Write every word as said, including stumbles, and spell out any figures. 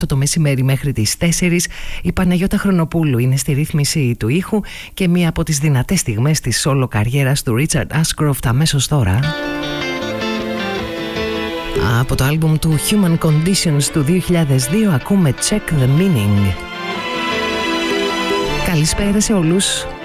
το μεσημέρι μέχρι τις τέσσερις. Η Παναγιώτα Χρονοπούλου είναι στη ρύθμιση του ήχου και μία από τις δυνατές στιγμές της solo καριέρας του Richard Ashcroft αμέσως τώρα. Από το άλμπουμ του Human Conditions του δύο χιλιάδες δύο ακούμε Check the Meaning. Καλησπέρα σε όλους.